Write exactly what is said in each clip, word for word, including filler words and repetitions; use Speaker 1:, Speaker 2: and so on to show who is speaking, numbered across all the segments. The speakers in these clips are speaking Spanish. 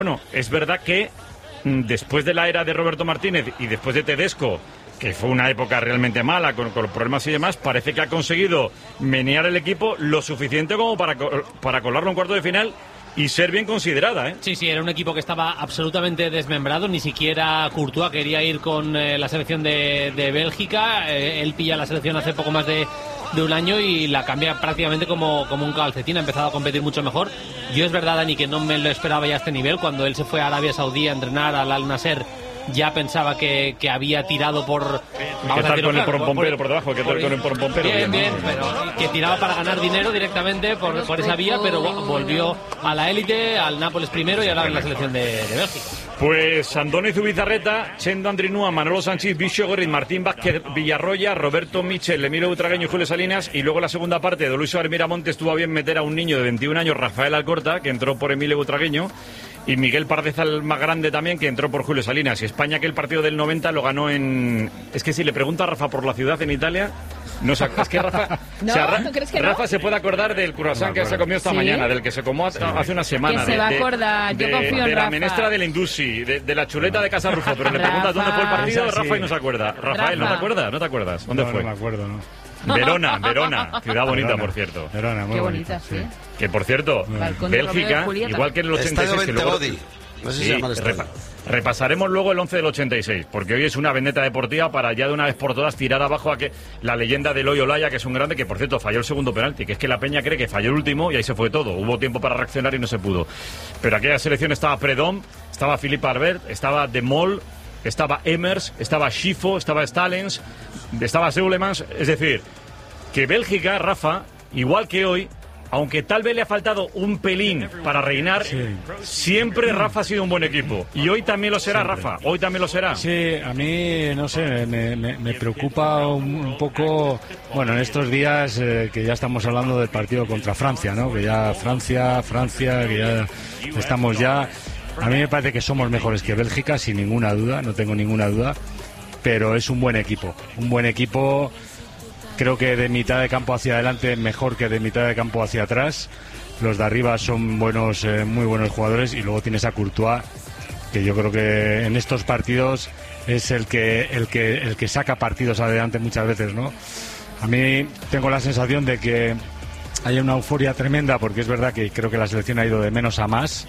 Speaker 1: Bueno, es verdad que después de la era de Roberto Martínez y después de Tedesco, que fue una época realmente mala con, con los problemas y demás, parece que ha conseguido menear el equipo lo suficiente como para, para colarlo en cuarto de final y ser bien considerada, ¿eh?
Speaker 2: Sí, sí, era un equipo que estaba absolutamente desmembrado, ni siquiera Courtois quería ir con eh, la selección de, de Bélgica, eh, él pilla la selección hace poco más de, de un año y la cambia prácticamente como, como un calcetín, ha empezado a competir mucho mejor. Yo es verdad, Dani, que no me lo esperaba ya a este nivel, cuando él se fue a Arabia Saudí a entrenar al Al Nassr, ya pensaba que, que había tirado por...
Speaker 1: ¿Qué tal con el porpompero por debajo? ¿Qué tal con el porpompero?
Speaker 2: Bien, bien, pero que tiraba para ganar dinero directamente por, por esa vía, pero volvió a la élite, al Nápoles primero y ahora en la selección de, de Bélgica.
Speaker 1: Pues Andoni Zubizarreta, Chendo Andrinúa, Manolo Sánchez, Bicho Gorriz, Martín Vázquez Villarroya, Roberto Michel, Emilio Butragueño y Julio Salinas. Y luego la segunda parte de Luis Suárez Miramontes estuvo a bien meter a un niño de veintiún años, Rafael Alcorta, que entró por Emilio Butragueño. Y Miguel Pardeza, el más grande también, que entró por Julio Salinas. Y España, que el partido del noventa lo ganó en... Es que si le pregunto a Rafa por la ciudad en Italia, no se... Es que Rafa...
Speaker 3: ¿No?
Speaker 1: o sea, Ra...
Speaker 3: ¿Tú crees que
Speaker 1: Rafa
Speaker 3: no?
Speaker 1: se puede acordar del croissant que se comió esta
Speaker 3: ¿Sí?
Speaker 1: mañana, del que se comió hace, hace una semana.
Speaker 3: Que se
Speaker 1: de,
Speaker 3: va a
Speaker 1: de-
Speaker 3: acordar, yo
Speaker 1: de,
Speaker 3: confío en
Speaker 1: de la
Speaker 3: Rafa.
Speaker 1: menestra de la Indusi, de, de la chuleta de Casa Rufo. Pero le preguntas dónde fue el partido,
Speaker 4: Rafa.
Speaker 1: Rafa, y no se acuerda. Rafael, ¿no te
Speaker 3: Rafa.
Speaker 1: acuerdas? ¿No te acuerdas? ¿Dónde
Speaker 4: no,
Speaker 1: fue?
Speaker 4: No me acuerdo, ¿no?
Speaker 1: Verona, Verona. Ciudad bonita,
Speaker 4: Verona.
Speaker 1: por cierto.
Speaker 4: Verona, muy
Speaker 3: Qué
Speaker 4: bonita,
Speaker 3: bonita, sí.
Speaker 1: Que, por cierto,
Speaker 3: Balcón de Romeo
Speaker 1: Bélgica,
Speaker 3: y Julieta.
Speaker 1: igual que en el ochenta y
Speaker 5: Estadio
Speaker 1: seis... que luego-
Speaker 5: Bentegodi. No sé si
Speaker 1: Sí,
Speaker 5: se llama el estadio.
Speaker 1: repa- repasaremos luego el once del ochenta y seis, porque hoy es una vendetta deportiva para ya de una vez por todas tirar abajo a que la leyenda de Eloy Olaya, que es un grande, que por cierto falló el segundo penalti, que es que la Peña cree que falló el último y ahí se fue todo. Hubo tiempo para reaccionar y no se pudo. Pero aquella selección estaba Predom, estaba Philippe Albert, estaba De Mol, estaba Emers, estaba Schifo, estaba Stalens, estaba Seulemans. Es decir, que Bélgica, Rafa, igual que hoy, aunque tal vez le ha faltado un pelín para reinar,
Speaker 4: Sí.
Speaker 1: siempre Rafa ha sido un buen equipo. Y hoy también lo será,
Speaker 4: Siempre.
Speaker 1: Rafa. Hoy también lo será.
Speaker 4: Sí, a mí, no sé, me, me- me preocupa un, un poco, bueno, en estos días eh, que ya estamos hablando del partido contra Francia, ¿no? Que ya Francia, Francia, que ya estamos ya... A mí me parece que somos mejores que Bélgica, sin ninguna duda, no tengo ninguna duda, pero es un buen equipo, un buen equipo... Creo que de mitad de campo hacia adelante mejor que de mitad de campo hacia atrás. Los de arriba son buenos, eh, muy buenos jugadores, y luego tienes a Courtois, que yo creo que en estos partidos es el que el que el que saca partidos adelante muchas veces, ¿no? A mí tengo la sensación de que hay una euforia tremenda, porque es verdad que creo que la selección ha ido de menos a más.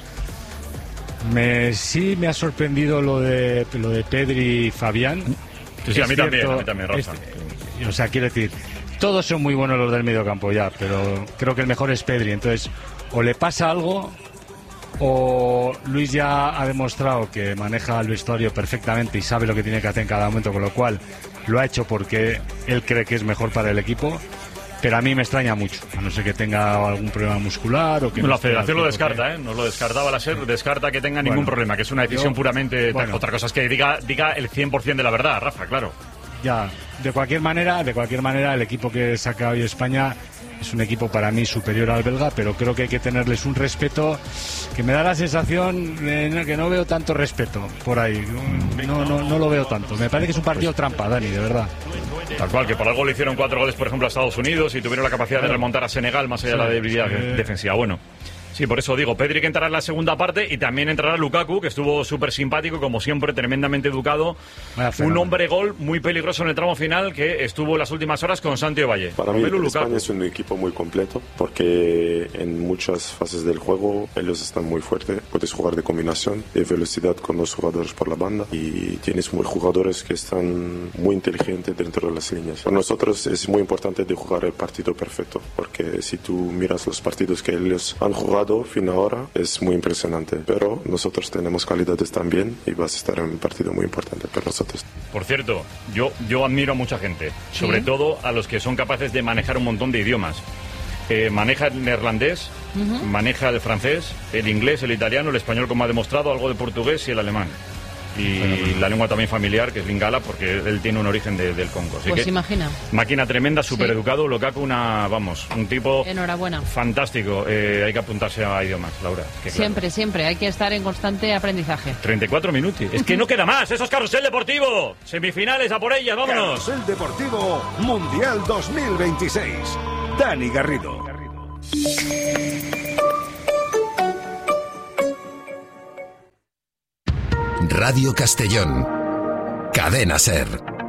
Speaker 4: Me sí me ha sorprendido lo de lo de Pedri y Fabián.
Speaker 1: Sí, sí, a
Speaker 4: Es
Speaker 1: mí también,
Speaker 4: cierto,
Speaker 1: a mí también, Rafa.
Speaker 4: es- o sea, quiero decir, todos son muy buenos los del mediocampo ya, pero creo que el mejor es Pedri. Entonces, o le pasa algo, o Luis ya ha demostrado que maneja el vestuario perfectamente y sabe lo que tiene que hacer en cada momento, con lo cual lo ha hecho porque él cree que es mejor para el equipo. Pero a mí me extraña mucho, a no ser que tenga algún problema muscular o que... no
Speaker 1: La
Speaker 4: esté al
Speaker 1: federación lo
Speaker 4: cien por cien.
Speaker 1: descarta, ¿eh? No lo descartaba la SER, descarta que tenga ningún
Speaker 4: Bueno,
Speaker 1: problema, que es una decisión
Speaker 4: yo-
Speaker 1: puramente...
Speaker 4: bueno.
Speaker 1: Otra cosa es que diga, diga el cien por cien de la verdad, Rafa, claro.
Speaker 4: Ya, de cualquier manera, de cualquier manera, el equipo que saca hoy España es un equipo para mí superior al belga, pero creo que hay que tenerles un respeto que me da la sensación de que no veo tanto respeto por ahí. No, no, no lo veo tanto. Me parece que es un partido trampa, Dani, de verdad.
Speaker 1: Tal cual, que por algo le hicieron cuatro goles, por ejemplo, a Estados Unidos y tuvieron la capacidad de remontar a Senegal más allá de la debilidad
Speaker 4: sí.
Speaker 1: defensiva. Bueno, sí, por eso digo, Pedri que entrará en la segunda parte y también entrará Lukaku, que estuvo súper simpático, como siempre, tremendamente educado.
Speaker 4: Vaya
Speaker 1: Un
Speaker 4: fenómeno.
Speaker 1: hombre gol muy peligroso en el tramo final que estuvo las últimas horas con Santi Valle.
Speaker 6: Para mí,
Speaker 1: Romelu
Speaker 6: España
Speaker 1: Lukaku.
Speaker 6: es un equipo muy completo porque en muchas fases del juego ellos están muy fuertes. Puedes jugar de combinación, de velocidad con los jugadores por la banda y tienes muy jugadores que están muy inteligentes dentro de las líneas. Para nosotros es muy importante de jugar el partido perfecto porque si tú miras los partidos que ellos han jugado fin ahora es muy impresionante. Pero nosotros tenemos calidades también y vas a estar en un partido muy importante para nosotros.
Speaker 1: Por cierto, yo, yo admiro a mucha gente, sobre
Speaker 3: Sí.
Speaker 1: todo a los que son capaces de manejar un montón de idiomas. Eh, maneja el neerlandés, maneja el francés, el inglés, el italiano, el español, como ha demostrado, algo de portugués y el alemán. Y la lengua también familiar, que es lingala, porque él tiene un origen de- del Congo. Así
Speaker 3: Pues
Speaker 1: que,
Speaker 3: imagina.
Speaker 1: máquina tremenda, súper educado, Lukaku, una, vamos, un tipo
Speaker 3: Enhorabuena.
Speaker 1: fantástico. Eh, hay que apuntarse a idiomas, Laura. que claro.
Speaker 3: Siempre, siempre. Hay que estar en constante aprendizaje.
Speaker 1: treinta y cuatro minutos. Es que no queda más. Eso es Carrusel Deportivo. Semifinales, a por ellas, vámonos.
Speaker 7: Carrusel Deportivo Mundial dos mil veintiséis. Dani Garrido.
Speaker 5: Radio Castellón. Cadena SER.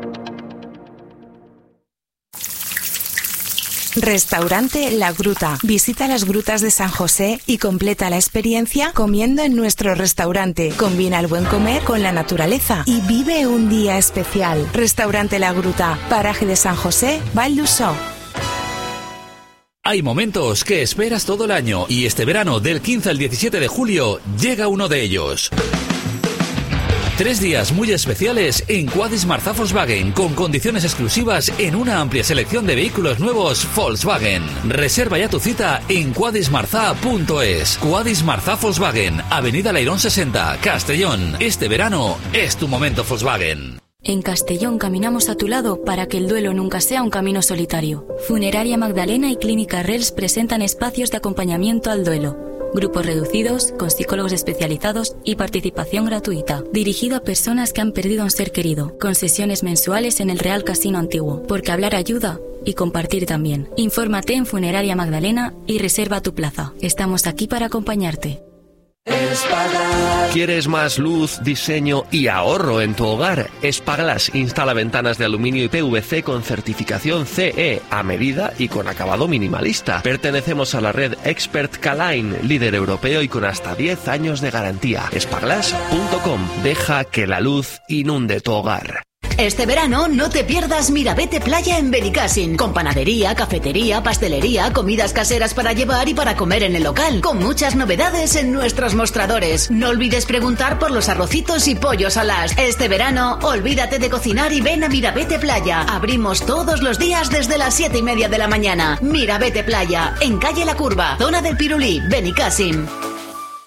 Speaker 8: Restaurante La Gruta. Visita las grutas de San José y completa la experiencia comiendo en nuestro restaurante. Combina el buen comer con la naturaleza y vive un día especial. Restaurante La Gruta, paraje de San José, Val d'Usó.
Speaker 9: Hay momentos que esperas todo el año y este verano, del quince al diecisiete de julio, llega uno de ellos. Tres días muy especiales en Quadis Marzá Volkswagen, con condiciones exclusivas en una amplia selección de vehículos nuevos Volkswagen. Reserva ya tu cita en quadis marzá punto es. Quadis Marzá Volkswagen, Avenida Leirón sesenta, Castellón. Este verano es tu momento Volkswagen.
Speaker 10: En Castellón caminamos a tu lado para que el duelo nunca sea un camino solitario. Funeraria Magdalena y Clínica Rels presentan espacios de acompañamiento al duelo. Grupos reducidos, con psicólogos especializados y participación gratuita. Dirigido a personas que han perdido a un ser querido, con sesiones mensuales en el Real Casino Antiguo. Porque hablar ayuda y compartir también. Infórmate en Funeraria Magdalena y reserva tu plaza. Estamos aquí para acompañarte.
Speaker 11: ¿Quieres más luz, diseño y ahorro en tu hogar? Espaglass instala ventanas de aluminio y P V C con certificación C E a medida y con acabado minimalista. Pertenecemos a la red Expert K-Line, líder europeo y con hasta diez años de garantía. espaglass punto com. Deja que la luz inunde tu hogar.
Speaker 12: Este verano no te pierdas Mirabete Playa en Benicàssim, con panadería, cafetería, pastelería, comidas caseras para llevar y para comer en el local, con muchas novedades en nuestros mostradores. No olvides preguntar por los arrocitos y pollos alas. Este verano, olvídate de cocinar y ven a Mirabete Playa. Abrimos todos los días desde las siete y media de la mañana. Mirabete Playa, en calle La Curva, zona del Pirulí, Benicàssim.